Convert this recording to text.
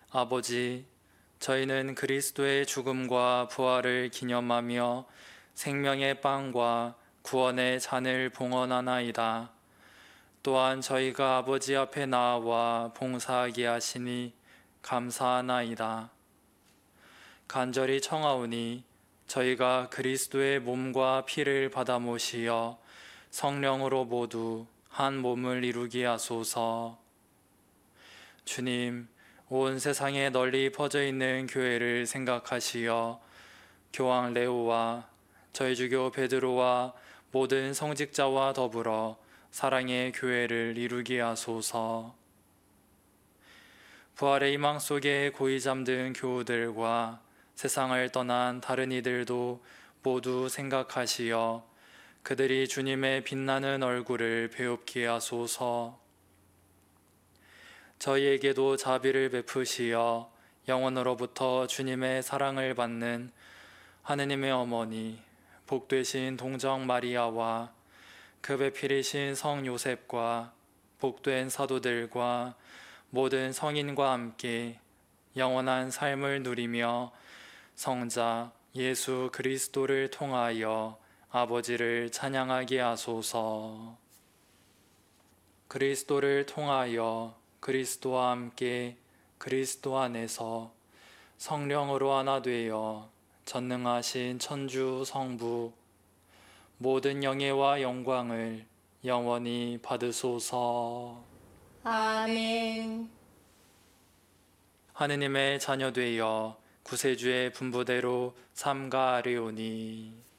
아버지, 저희는 그리스도의 죽음과 부활을 기념하며 생명의 빵과 구원의 잔을 봉헌하나이다. 또한 저희가 아버지 앞에 나와 봉사하게 하시니 감사하나이다. 간절히 청하오니 저희가 그리스도의 몸과 피를 받아 모시어 성령으로 모두 한 몸을 이루게 하소서. 주님, 온 세상에 널리 퍼져 있는 교회를 생각하시어 교황 레오와 저희 주교 베드로와 모든 성직자와 더불어 사랑의 교회를 이루게 하소서. 부활의 희망 속에 고이 잠든 교우들과 세상을 떠난 다른 이들도 모두 생각하시어 그들이 주님의 빛나는 얼굴을 배웁게 하소서. 저희에게도 자비를 베푸시어 영원으로부터 주님의 사랑을 받는 하느님의 어머니 복되신 동정 마리아와 그 배필이신 성 요셉과 복된 사도들과 모든 성인과 함께 영원한 삶을 누리며 성자 예수 그리스도를 통하여 아버지를 찬양하게 하소서. 그리스도를 통하여 그리스도와 함께 그리스도 안에서 성령으로 하나 되어 전능하신 천주 성부 모든 영예와 영광을 영원히 받으소서. 아멘. 하느님의 자녀 되어 구세주의 분부대로 삼가하리오니